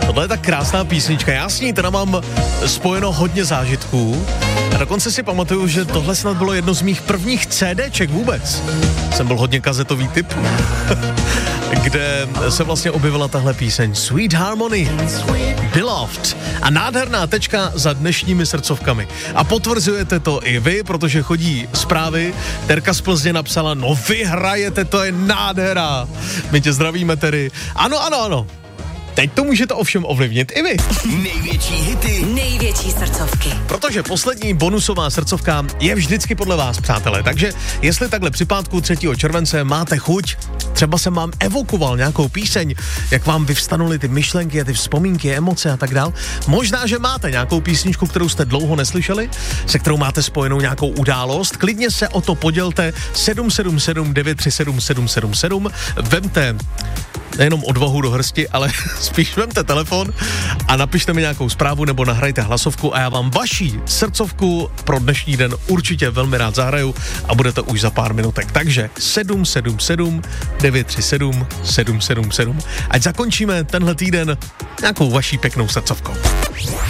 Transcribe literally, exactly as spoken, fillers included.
Tohle je tak krásná písnička, já s ní teda mám spojeno hodně zážitků a dokonce si pamatuju, že tohle snad bylo jedno z mých prvních CDček vůbec. Jsem byl hodně kazetový typ, kde se vlastně objevila tahle píseň Sweet Harmony, Beloved a nádherná tečka za dnešními srdcovkami. A potvrzujete to i vy, protože chodí zprávy, Terka z Plzně napsala, no vy hrajete, to je nádhera. My tě zdravíme tedy. Ano, ano, ano. Teď to můžete ovšem ovlivnit i vy. Největší hity, největší srdcovky. Protože poslední bonusová srdcovka je vždycky podle vás, přátelé. Takže jestli takhle při pátku třetího července máte chuť, třeba jsem vám evokoval nějakou píseň, jak vám vyvstanuly ty myšlenky a ty vzpomínky, emoce a tak dál. Možná, že máte nějakou písničku, kterou jste dlouho neslyšeli, se kterou máte spojenou nějakou událost. Klidně se o to podělte sedm sedm sedm devět tři sedm sedm sedm sedm. Vemte nejenom odvahu do hrsti, ale spíš vemte telefon a napište mi nějakou zprávu nebo nahrajte hlasovku a já vám vaší srdcovku pro dnešní den určitě velmi rád zahraju a bude to už za pár minutek. Takže sedm sedm sedm devět tři sedm sedm sedm sedm. Ať zakončíme tenhle týden nějakou vaší pěknou srdcovkou.